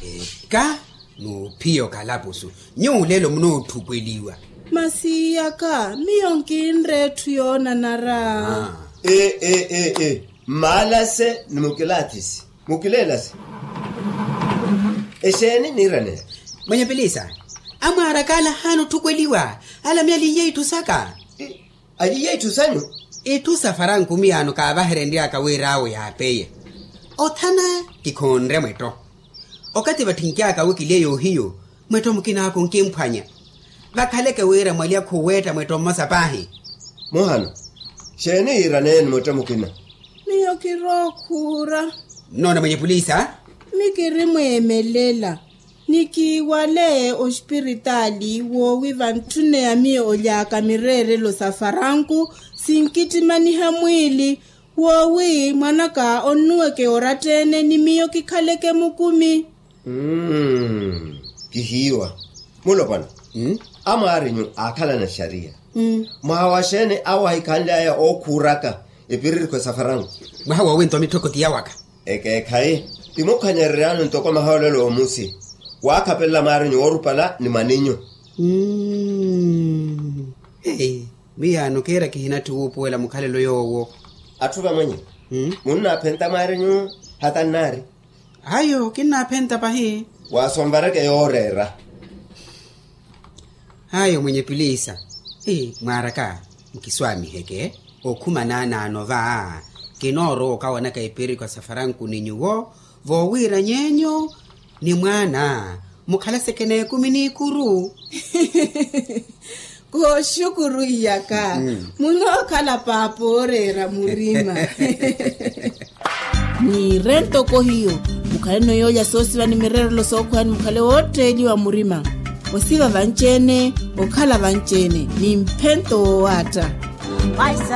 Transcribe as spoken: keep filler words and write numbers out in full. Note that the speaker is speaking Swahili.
Ka no pio kalabusu nyulelo mno thukweliwa masiya ka miyonkinre thuyona nara eh eh eh eh malase numukilatis mukilelas eseni nirane mwenye pelisa amara kala hano thukweliwa ala myali yetu saka ali yetu sanyo etu safaran kumiyano ka baherendia ka werawo ya peye othana kikhonre mweto okati bathinkia ka wikileyo hiyo mweto mukina ko nkemphanya bakhaleke wera mwali akhuweta mweto masapahi mohano shene irane mweto mukina miyo kirokhura nona mwenye polisa mikiri mwemelela nikiwale hospitali wo wivantune ya miyo olyaka mirere lo safaranku sinkitimani hamwili wowi mwanaka onuweke oratene ni miyo kikhaleke mukumi mm kihiwa mulo bana mm amarinyu akhala na sharia mm mawashene awa ikanda ya okuraka epiriri kwa safarangu mwawa wento mitoko yawaka eke kai timokhanyerano ntoko mahawlelo omusi wakapella marinyu orupala ni maninyo mm hey miyano kera kihina tuupuela mukhalelo yowo athuva mwenye mm munna phenta marinyu hatanari hayo kina phenta pahi wasombareke yorera hayo mwenye pilisa eh mwaraka mkiswami heke okhuma nana nova kinoro kawana kaipiri kwa safaranku ninyuwo vowira nyenyo ni mwana mukhala sekene kumini kuru ko shukuru yaka mm. muno kala paporera murima ni rento ko hiyo mukhale no yoya sosi vani mirero lo sokhwani mukhale hoteli wa murima osiva vanchene okhala vanchene ni mphento wata